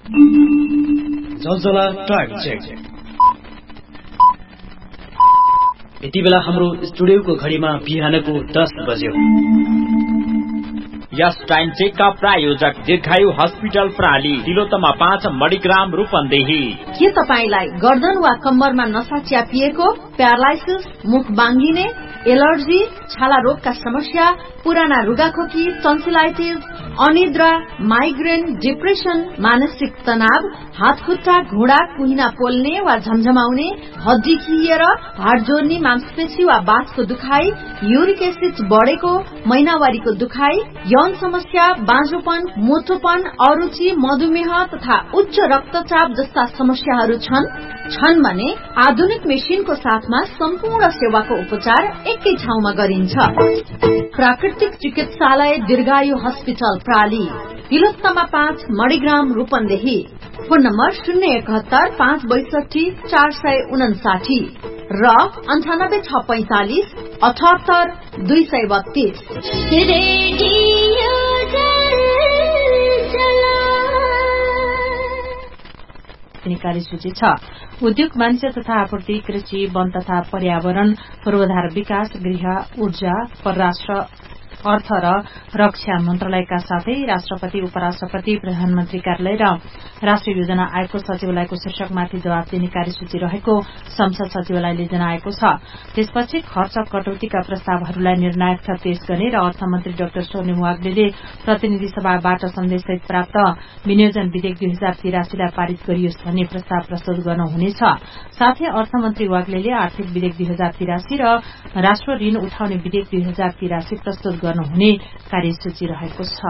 जलजला time check. यति बेला हाम्रो स्टुडियोको घडीमा बिहानको 10 बज्यो। यस टाइम चेकका प्रायोजक दीर्घायु हस्पिटल प्राली, तिलोत्तमा 5 मणिग्राम रूपन्देही। के तपाईलाई गर्दन वा कम्मरमा नसा च्यापिएको, प्यारालाइसिस, मुख बाङ्गिने, एलर्जी, छाला रोगका समस्या, पुराना रुगाखोकी, टन्सिलाइटिस, अनिद्रा, माइग्रेन, डिप्रेसन, मानसिक तनाव, हात खुट्टा, घुँडा, कुहिना पोल्ने वा झमझमाउने, हड्डी खिएर, हाड जोड्ने, मांसपेशी वा बाथको दुखाइ, युरिक एसिड बढेको, महिनावारीको दुखाइ, यौन समस्या, बाँझोपन, मोटोपन, अरुचि, मधुमेह तथा उच्च रक्तचाप जस्ता समस्याहरू छन् भने आधुनिक मेसिनको साथमा सम्पूर्ण सेवाको उपचार एकै ठाउँमा गरिन्छ। प्राकृतिक चिकित्सालय दीर्घायु hospital प्राली, Tilottama 5 Manigram Rupandehi. Phone number 071 562 459 र 98645 78 232। कार्यसूची छ। उद्योग, वाणिज्य तथा आपूर्ति, कृषि, वन तथा पर्यावरण, पूर्वाधार विकास, गृह, ऊर्जा, परराष्ट्र, अर्थ र रक्षा मन्त्रालयका साथै राष्ट्रपति, उपराष्ट्रपति, प्रधानमन्त्री कार्यालय र राष्ट्रिय योजना आयोगको सचिवालयको शीर्षकमाथि जवाब दिने कार्यसूची रहेको संसद सचिवालयले जनाएको छ। त्यसपछि खर्च कटौतीका प्रस्तावहरूलाई निर्णायक पेश गर्ने र अर्थमन्त्री डाक्टर स्वर्णिम वाग्लेले प्रतिनिधि सभाबाट सन्देशसहित प्राप्त विनियोजन विधेयक 2083 लाई पारित गरियोस् भन्ने प्रस्ताव प्रस्तुत गर्न हुनेछ। साथै अर्थमन्त्री वाग्लेले आर्थिक विधेयक 2083 र राष्ट्र ऋण उठाउने विधेयक 2083 प्रस्तुत गर्नुहुने कार्यसूची रहेको छ।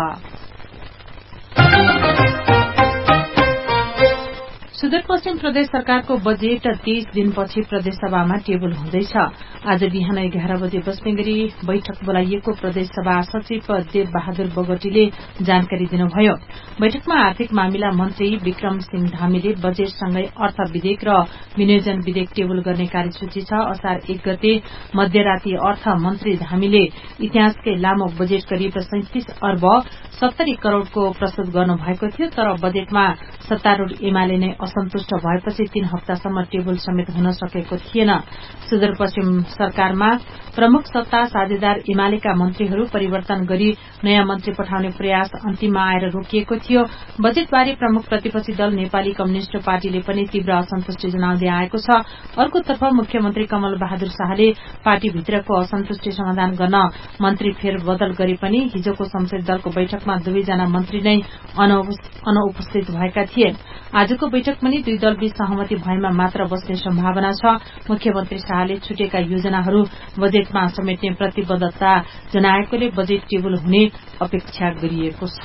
सुदूरपश्चिम प्रदेश सरकारको बजेट 30 दिनपछि प्रदेशसभामा टेबल हुँदैछ। आज बिहान 11 बजे बस्ने गरी बैठक बोलाइएको प्रदेशसभा सचिव देव बहादुर बगटीले जानकारी दिनुभयो। बैठकमा आर्थिक मामिला मन्त्री विक्रम सिंह धामीले बजेटसँगै अर्थ विधेयक र विनियोजन विधेयक टेबल गर्ने कार्यसूची छ। असार 1 गते मध्यराती अर्थ मन्त्री धामीले इतिहासकै लामो बजेट करिब 37 अर्ब 70 करोड़को प्रस्तुत गर्नुभएको थियो, तर बजेटमा सत्तारूढ़ एमाले नै असन्तुष्ट भएपछि 3 हप्तासम्म टेबल समेत हुन सकेको थिएन। सुदूरपश्चिम सरकारमा प्रमुख सत्ता साझेदार एमालेका मन्त्रीहरू परिवर्तन गरी नयाँ मन्त्री पठाउने प्रयास अन्तिममा आएर रोकिएको थियो। बजेटबारे प्रमुख प्रतिपक्षी दल नेपाली कम्युनिष्ट पार्टीले पनि तीव्र असन्तुष्टि जनाउँदै आएको छ। अर्कोतर्फ मुख्यमन्त्री कमल बहादुर शाहले पार्टीभित्रको असन्तुष्टि समाधान गर्न मन्त्री फेरबदल गरे पनि हिजोको संसदीय दलको बैठकमा दुवैजना मन्त्री नै अनुपस्थित भएका थिए। आजको बैठक पनि दुई दलबीच सहमति भएमा मात्र बस्ने सम्भावना छ। मुख्यमन्त्री शाहले छुटेका योजनाहरू बजेटमा समेट्ने प्रतिबद्धता जनाएकोले बजेट टेबल हुने अपेक्षा गरिएको छ।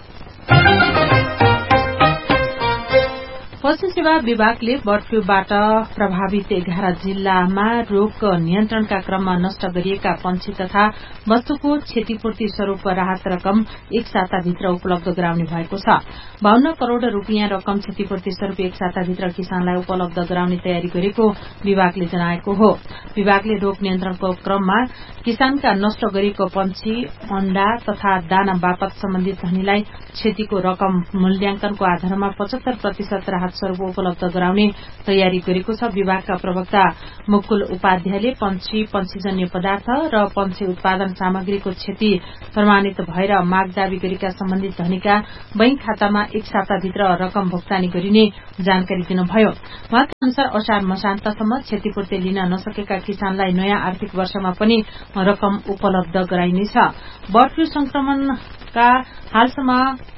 पशु सेवा विभागले बर्ड फ्लूबाट प्रभावित 11 जिल्लामा रोग नियन्त्रणका क्रममा नष्ट गरिएका पंक्षी तथा वस्तुको क्षतिपूर्ति स्वरूप राहत रकम 1 साताभित्र उपलब्ध गराउने भएको छ। 52 करोड़ रूपियाँ रकम क्षतिपूर्ति स्वरूप 1 साताभित्र किसानलाई उपलब्ध गराउने तयारी गरेको विभागले जनाएको हो। विभागले रोग नियन्त्रणको क्रममा किसानका नष्ट गरिएको पंक्षी, अण्डा तथा दाना बापत सम्बन्धित धनीलाई क्षतिको रकम मूल्याङ्कनको आधारमा 75% राहत स्वरूप उपलब्ध गराउने तयारी गरेको छ। विभागका प्रवक्ता मुकुल उपाध्यायले पंक्षीजन्य पदार्थ र पंक्षी उत्पादन सामग्रीको क्षति प्रमाणित भएर माग दावी गरेका सम्बन्धित धनीका बैंक खातामा 1 साताभित्र रकम भुक्तानी गरिने जानकारी दिनुभयो। उहाँका अनुसार असार मसान्तसम्म क्षतिपूर्ति लिन नसकेका किसानलाई नयाँ आर्थिक वर्षमा पनि रकम उपलब्ध गराइनेछ। बर्ड फ्लू संक्रमणका हालसम्म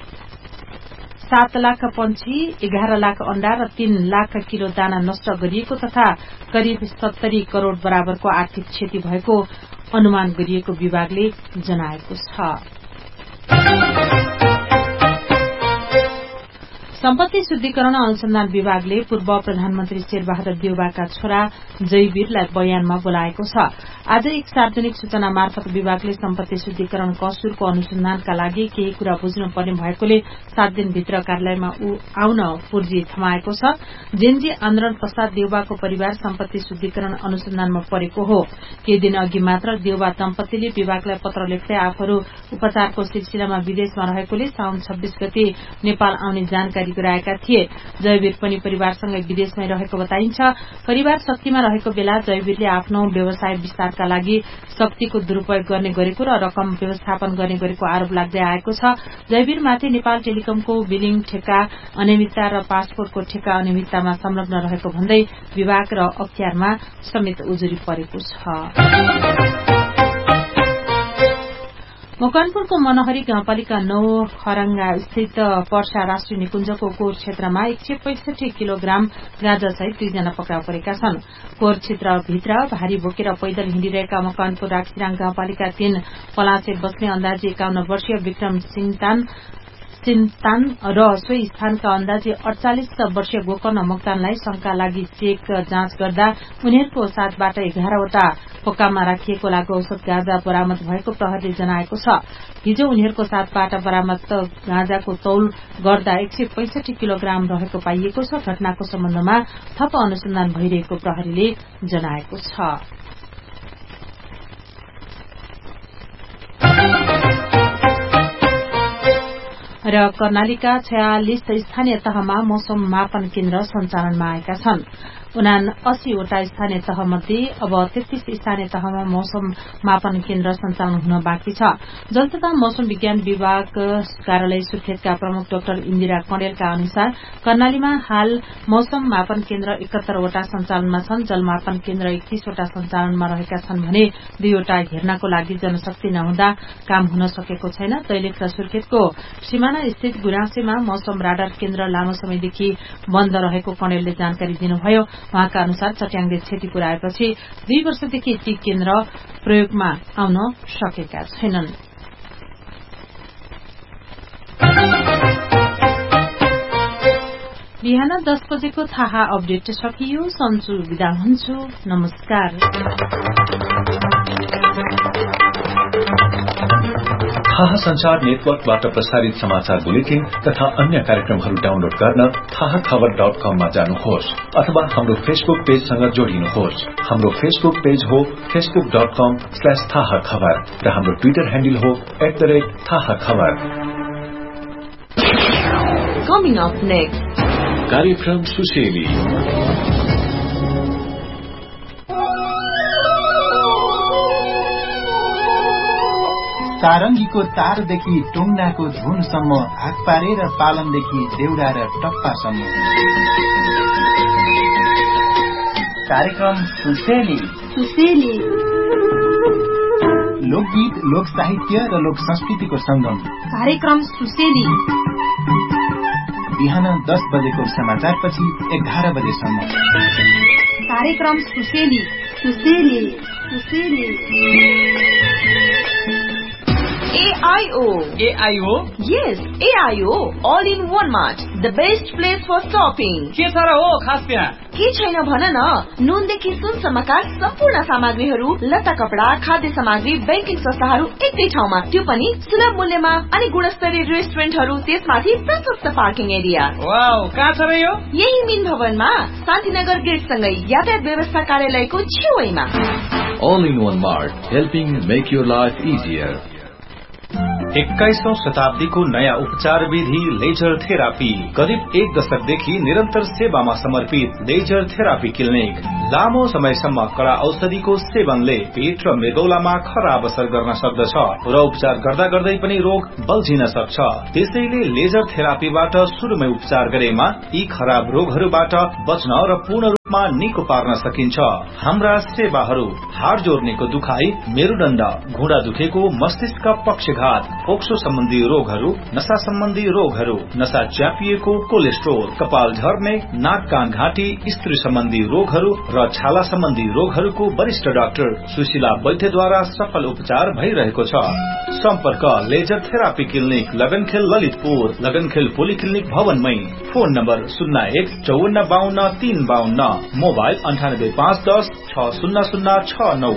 7 लाख पंक्षी, 11 लाख अण्डा र 3 लाख किलो दाना नष्ट गरिएको तथा करिब 70 करोड़ बराबरको आर्थिक क्षति भएको अनुमान गरिएको विभागले जनाएको छ। सम्पत्ति शुद्धिकरण अनुसन्धान विभागले पूर्व प्रधानमन्त्री शेरबहादुर देउवाका छोरा जयवीरलाई बयानमा बोलाएको छ। आज एक सार्वजनिक सूचना मार्फत विभागले सम्पत्ति शुद्धिकरण कसुरको अनुसन्धानका लागि केही कुरा बुझ्नुपर्ने भएकोले 7 दिनभित्र कार्यालयमा आउन पुर्जी थमाएको छ। जेनजी आन्दोलन पश्चात देउवाको परिवार सम्पत्ति शुद्धिकरण अनुसन्धानमा परेको हो। केही दिन अघि मात्र देउवा दम्पतिले विभागलाई पत्र लेख्दै आफूहरू उपचारको सिलसिलामा विदेशमा रहेकोले साउन 26 गते नेपाल आउने जानकारी गराएका थिए। जयवीर पनि परिवारसँगै विदेशमै रहेको बताइन्छ। परिवार शक्तिमा रहेको बेला जयवीरले आफ्नो व्यवसाय विस्तारका लागि शक्तिको दुरूपयोग गर्ने गरेको र रकम व्यवस्थापन गर्ने गरेको आरोप लाग्दै आएको छ। जयवीरमाथि नेपाल टेलिकमको बिलिङ ठेक्का अनियमितता र पासपोर्टको ठेक्का अनियमिततामा संलग्न रहेको भन्दै विभाग र अख्तियारमा समेत उजुरी परेको छ। मकवानपुरको मनहरी गाउँपालिका 9 खरंगा स्थित पर्सा राष्ट्रिय निकुञ्जको कोर क्षेत्रमा 165 किलोग्राम गाँजासहित 2 जना पक्राउ परेका छन्। कोर क्षेत्रभित्र भारी बोकेर पैदल हिँडिरहेका मकवानपुर राखिराङ गाउँपालिका 3 पलासे बस्ने अन्दाजी 51 वर्षीय विक्रम सिन्तान र सोही स्थानका अन्दाजी 48 वर्षीय गोकर्ण मोक्तानलाई शंका लागि चेक जाँच गर्दा उनीहरूको साथबाट 11 वटा पक्कामा राखिएको लागु औषध गाँजा बरामद भएको प्रहरीले जनाएको छ। हिजो उनीहरूको साथबाट बरामद गाँजाको तौल गर्दा 165 किलोग्राम रहेको पाइएको छ। घटनाको सम्बन्धमा थप अनुसन्धान भइरहेको प्रहरीले जनाएको छ। र कर्णालीका 46 स्थानीय तहमा मौसम मापन केन्द्र सञ्चालनमा आएका छन्। 79 वटा स्थानीय तह मध्ये अब 33 स्थानीय तहमा मौसम मापन केन्द्र सञ्चालन हुन बाँकी छ। जल तथा मौसम विज्ञान विभाग कार्यालय सुर्खेतका प्रमुख डाक्टर इन्दिरा कणेलका अनुसार कर्णालीमा हाल मौसम मापन केन्द्र 71 वटा सञ्चालनमा छन्। जलमापन केन्द्र 31 वटा सञ्चालनमा रहेका छन् भने 2 वटा हेर्नको लागि जनशक्ति नहुँदा काम हुन सकेको छैन। दैलेख र सुर्खेतको सिमाना स्थित गुराँसेमा मौसम राडार केन्द्र लामो समयदेखि बन्द रहेको कणेलले जानकारी दिनुभयो। उहाँका अनुसार चट्याङले क्षति पुर्याएपछि 2 वर्षदेखि ती केन्द्र प्रयोगमा आउन सकेका छैनन्। बिहान 10 बजेको थाहा अपडेट सकियो। सन्चु बिदा हुन्छु। नमस्कार। थाहा संचार नेटवर्कबाट प्रसारित समाचार बुलेटिन तथा अन्य कार्यक्रमहरू डाउनलोड गर्न थाहाखबर.com मा जानुहोस् अथवा हाम्रो फेसबुक पेजसँग जोडिनुहोस्। हाम्रो फेसबुक पेज हो facebook.com/थाहाखबर र हाम्रो ट्विटर ह्यान्डल हो @थाहाखबर। Coming up next, कार्यक्रम सुसेली। सारंगीको तारदेखि टुङ्नाको झुनसम्म, आगपारे र पालमदेखि देउडा र टप्पासम्म। कार्यक्रम सुसेली। लोकगीत, लोक साहित्य र लोक संस्कृतिको संगम। कार्यक्रम सुसेली बिहान 10 बजेको समाचारपछि 11 बजेसम्म। कार्यक्रम सुसेली। AIO. Yes, AIO. All in one mart. The best place for shopping. के छ र हो खास त्यहाँ? के छैन भन न। नुनदेखि सुनसम्मका सम्पूर्ण सामग्रीहरू, लत्ता कपडा, खाद्य सामग्री, बैंकिङ संस्थाहरू एकै ठाउँमा, त्यो पनि सुलभ मूल्यमा। अनि गुणस्तरीय रेस्टुरेन्टहरू, त्यसमाथि प्रशस्त पार्किङ एरिया। वाउ, कहाँ छ र यो? यही मिन भवनमा शान्तिनगर गेट सँगै यातायात व्यवस्था कार्यालयको छेउमा। All in one mart, helping make your life easier. 21औं शताब्दीको नयाँ उपचार विधि लेजर थेरापी। करिब 1 दशकदेखि निरन्तर सेवामा समर्पित लेजर थेरापी क्लिनिक। लामो समयसम्म कडा औषधिको सेवनले पेट र मृगौलामा खराब असर गर्न सक्दछ र उपचार गर्दा गर्दै पनि रोग बल्झिन सक्छ। त्यसैले लेजर थेरापीबाट शुरूमै उपचार गरेमा यी खराब रोगहरूबाट बच्न र पूर्ण रूपमा निको पार्न सकिन्छ। हाम्रा सेवाहरू: हाड जोड्नेको दुखाई, मेरुदण्ड, घुँडा दुखेको, मस्तिष्क पक्षघात, फोक्सो सम्बन्धी रोगहरू, नशा सम्बन्धी रोगहरू, नशा च्यापिएको, कोलेस्ट्रोल, कपाल झर्ने, नाक कान घाँटी, स्त्री सम्बन्धी रोगहरू र छाला सम्बन्धी रोगहरूको वरिष्ठ डाक्टर सुशीला वैद्यद्वारा सफल उपचार भइरहेको छ। सम्पर्क laser therapy clinic, लगनखेल Lalitpur, लगनखेल polyclinic भवनमै। Phone number 01 51 52 352, mobile 98 510 60069।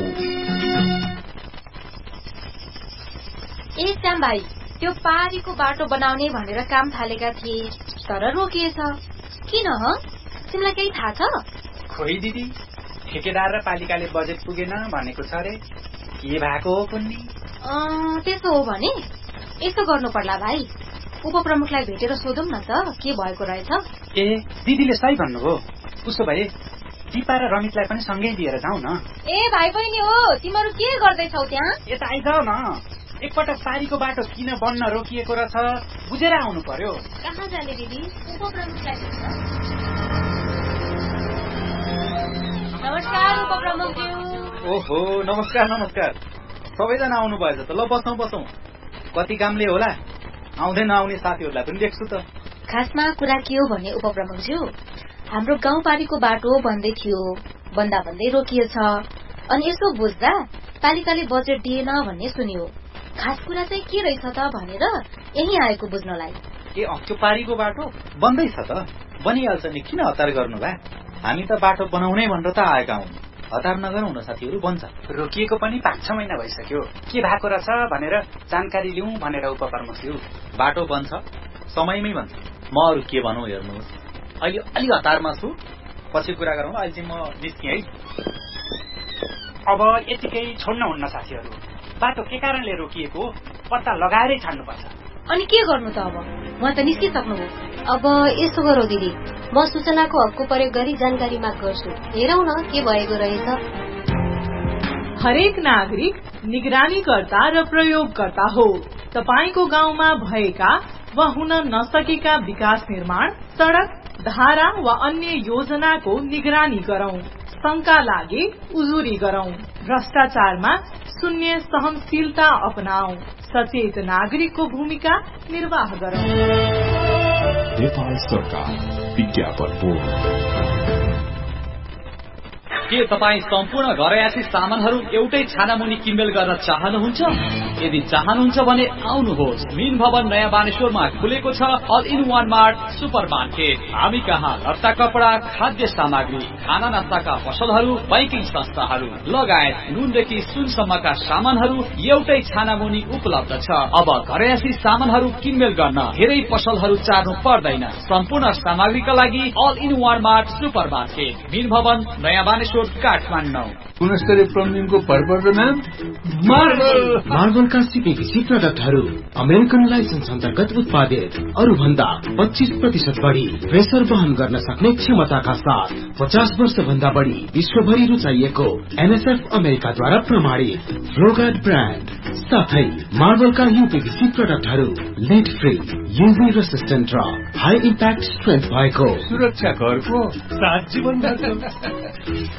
ए श्याम भाइ, त्यो पारीको बाटो बनाउने भनेर काम थालेका थिए तर रोकिएछ। किन ह? तिमीलाई केही थाहा छ? खोइ दिदी, ठेकेदार र पालिकाले बजेट पुगेन भनेको छ रे। के भएको हो कुन्नी? त्यसो हो भने यसो गर्नु पर्ला भाइ। उपप्रमुखलाई भेटेर सोधौं न त के भएको रहेछ। ए दिदीले सही भन्नुभयो। उसो भए दिपा र रमितलाई पनि सँगै लिएर जाउँ न। ए भाइ बहिनी हो, तिमीहरू के गर्दैछौ त्यहाँ? यता आइजाऊ न। एकपटक पारीको बाटो किन बन्न रोकिएको रहेछ बुझेर आउनु पर्यो। कहाँ जाने दिदी? उपप्रमुखलाई भेट्न। नमस्कार उपप्रमुखज्यू। ओहो नमस्कार नमस्कार। सबैजना आउनु भएछ त। ल बसौँ बसौँ। कति कामले होला आउँदै नआउने साथीहरूलाई पनि देख्छु त। खासमा कुरा के हो भने उपप्रमुखज्यू, हाम्रो गाउँपालिको बाटो बन्दै थियो, बन्दा बन्दै रोकिएछ। अनि यसो बुझ्दा पालिकाले बजेट दिएन भन्ने सुनियो। खास कुरा चाहिँ के रहेछ त भनेर यही आएको बुझ्नलाई। ए त्यो पारीको बाटो बन्दै छ त। बनिहाल्छ नि, किन हतार गर्नु भए? हामी त बाटो बनाउनै भनेर त आएका हौं। हतार नगरौँ न साथीहरू, बन्छ। रोकिएको पनि 5-6 महिना भइसक्यो। के भएको रहेछ भनेर जानकारी लिउँ भनेर उपप्रमुखज्यू। बाटो बन्छ, समयमै बन्छ। म अरू के भनौँ हेर्नुहोस्, अहिले अलि हतारमा छु, पछि कुरा गरौँ। अहिले चाहिँ म निस्केँ है। अब यतिकै छोड्न हुन्न साथीहरू। बाटो के कारणले रोकिएको पत्ता लगाएरै छाड्नुपर्छ। अनि के गर्नु त अब? म त निस्किसक्नुभयो। अब यसो गरौँ दिदी, म सूचनाको हकको प्रयोग गरी जानकारी माग गर्छु। हेरौँ न के भएको रहेछ। हरेक नागरिक निगरानीकर्ता र प्रयोगकर्ता हो। तपाईको गाउँमा भएका वा हुन नसकेका विकास निर्माण, सड़क, धारा वा अन्य योजनाको निगरानी गरौं। शंका लागे उजुरी गरौं। भ्रष्टाचारमा शून्य सहनशीलता अपनाऊ। सचेत नागरिकको भूमिका निर्वाह गरौं। नेपाल सरकार विज्ञापन बोर्ड। के तपाईँ सम्पूर्ण घरयासी सामानहरू एउटै छानामुनि किनमेल गर्न चाहनुहुन्छ? यदि चाहनुहुन्छ भने आउनुहोस्। मीन भवन नयाँ बानेश्वरमा खुलेको छ all in one mart super market. हामी कहाँ लत्ता कपडा, खाद्य सामग्री, खाना नास्ताका पसलहरू, बैंकिङ संस्थाहरू लगायत नुनदेखि सुनसम्मका सामानहरू एउटै छानामुनि उपलब्ध छ। अब घरयासी सामानहरू किनमेल गर्न धेरै पसलहरू चार्नु पर्दैन। सम्पूर्ण सामग्रीका लागि all in one mart super market, मीन भवन नयाँ बानेश्वर, काठमाडौँ। गुणस्तरीय प्लम्बिङको भरपर्दो नाम मार्बल। मार्बलका सिपिभिसी प्रडक्टहरू अमेरिकन लाइसेन्स अन्तर्गत उत्पादित, अरू भन्दा 25% बढ़ी प्रेसर वहन गर्न सक्ने क्षमताका साथ 50 वर्ष भन्दा बढ़ी विश्वभरि रुचाइएको NSF अमेरिकाद्वारा प्रमाणित फ्लोगार्ड ब्रान्ड, साथै मार्बलका यूपीभीसी प्रडक्टहरू लिड फ्री, यूभी रेसिस्टेन्ट र हाई इम्प्याक्ट स्ट्रेन्थ भएको, सुरक्षा घरको 7 जीवन